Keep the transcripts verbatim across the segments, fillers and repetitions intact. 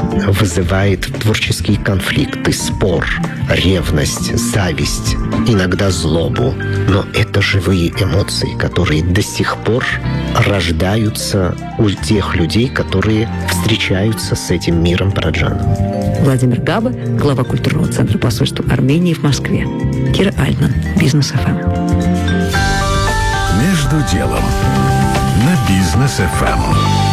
вызывает творческие конфликты, спор, ревность, зависть, иногда злобу. Но это живые эмоции, которые до сих пор рождаются у тех людей, которые встречаются с этим миром Параджанова. Владимир Габа, глава культурного центра посольства Армении в Москве. Кира Альтман, Бизнес эф эм. Между делом на Бизнес эф эм.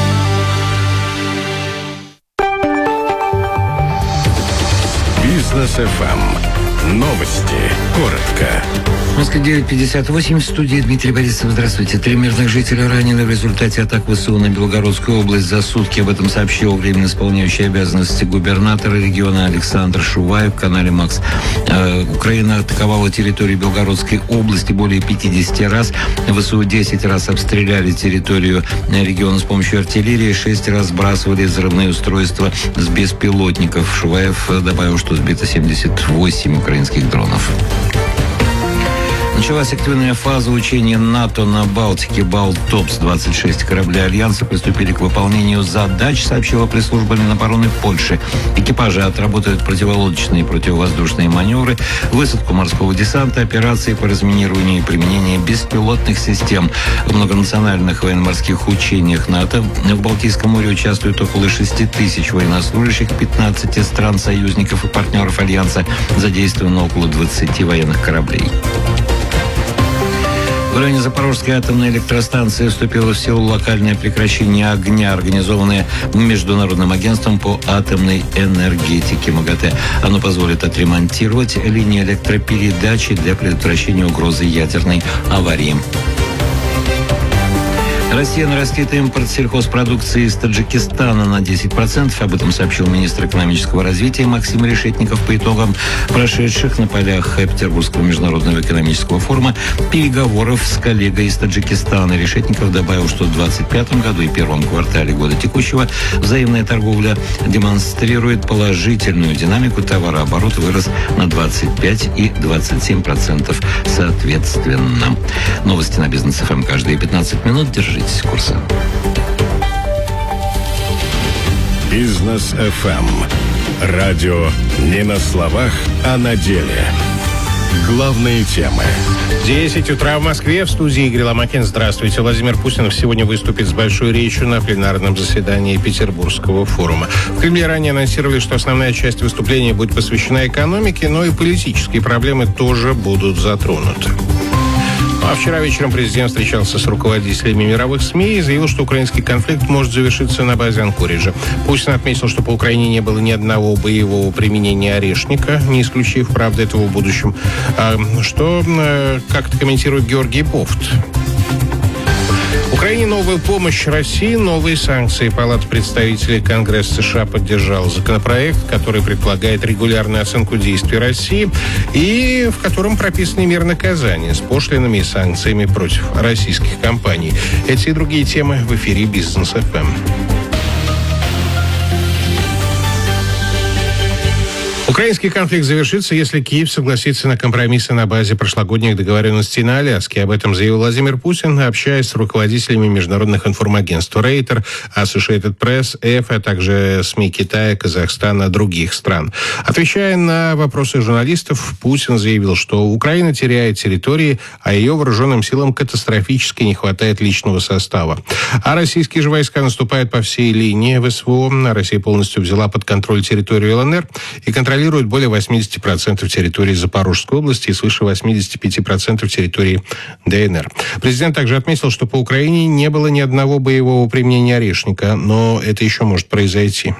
Бизнес эф эм. Новости. Коротко. В Москве девять пятьдесят восемь. В студии Дмитрий Борисов. Здравствуйте. Три мирных жителя ранены в результате атак ВСУ на Белгородскую область за сутки. Об этом сообщил временно исполняющий обязанности губернатора региона Александр Шуваев в канале «Макс». Э, Украина атаковала территорию Белгородской области более пятидесяти раз. ВСУ десять раз обстреляли территорию региона с помощью артиллерии, шесть раз сбрасывали взрывные устройства с беспилотников. Шуваев добавил, что сбито семьдесят восемь украинских дронов. Началась активная фаза учения НАТО на Балтике. Балтопс-двадцать шесть. Корабли Альянса приступили к выполнению задач, сообщила пресс-служба Минобороны Польши. Экипажи отработают противолодочные и противовоздушные маневры, высадку морского десанта, операции по разминированию и применению беспилотных систем. В многонациональных военно-морских учениях НАТО в Балтийском море участвуют около шести тысяч военнослужащих пятнадцати стран, союзников и партнеров Альянса. Задействовано около двадцати военных кораблей. В районе Запорожской атомной электростанции вступило в силу локальное прекращение огня, организованное Международным агентством по атомной энергетике МАГАТЭ. Оно позволит отремонтировать линии электропередачи для предотвращения угрозы ядерной аварии. Россия нарастит импорт сельхозпродукции из Таджикистана на десять процентов. Об этом сообщил министр экономического развития Максим Решетников по итогам прошедших на полях Петербургского международного экономического форума переговоров с коллегой из Таджикистана. Решетников добавил, что в двадцать пятом году и первом квартале года текущего взаимная торговля демонстрирует положительную динамику. Товарооборот вырос на двадцать пять и двадцать семь процентов соответственно. Новости на Бизнес эф эм каждые пятнадцать минут. Держите курса. Бизнес эф эм. Радио не на словах, а на деле. Главные темы. десять утра в Москве. В студии Игорь Ломакин. Здравствуйте. Владимир Путин сегодня выступит с большой речью на пленарном заседании Петербургского форума. В Кремле ранее анонсировали, что основная часть выступления будет посвящена экономике, но и политические проблемы тоже будут затронуты. А вчера вечером президент встречался с руководителями мировых СМИ и заявил, что украинский конфликт может завершиться на базе Анкориджа. Путин отметил, что по Украине не было ни одного боевого применения орешника, не исключив, правда, этого в будущем. А, что как-то комментирует Георгий Бофт. Украине новая помощь России, новые санкции. Палата представителей Конгресса США поддержала законопроект, который предполагает регулярную оценку действий России и в котором прописаны меры наказания с пошлинами и санкциями против российских компаний. Эти и другие темы в эфире Бизнес эф эм. Украинский конфликт завершится, если Киев согласится на компромиссы на базе прошлогодних договоренностей на Аляске. Об этом заявил Владимир Путин, общаясь с руководителями международных информагентств Рейтер, Associated Press, Эф, а также СМИ Китая, Казахстана и других стран. Отвечая на вопросы журналистов, Путин заявил, что Украина теряет территории, а ее вооруженным силам катастрофически не хватает личного состава. А российские же войска наступают по всей линии ВСВО. Россия полностью взяла под контроль территорию ЛНР и контролирует более восемьдесят процентов территории Запорожской области и свыше восемьдесят пять процентов территории ДНР. Президент также отметил, что по Украине не было ни одного боевого применения орешника, но это еще может произойти.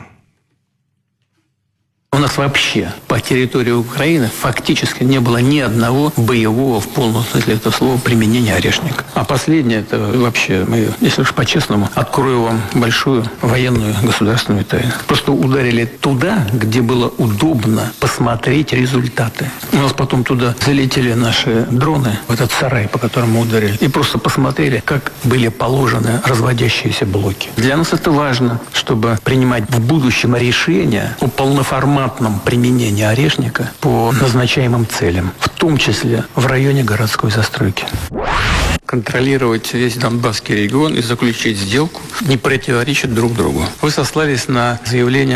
У нас вообще по территории Украины фактически не было ни одного боевого в полном смысле этого слова применения орешника. А последнее, это вообще, мы, если уж по-честному, открою вам большую военную государственную тайну. Просто ударили туда, где было удобно посмотреть результаты. У нас потом туда залетели наши дроны, в этот сарай, по которому ударили, и просто посмотрели, как были положены разводящиеся блоки. Для нас это важно, чтобы принимать в будущем решения о полноформатном применении орешника по назначаемым целям, в том числе в районе городской застройки. Контролировать весь Донбасский регион и заключить сделку не противоречит друг другу. Вы сослались на заявление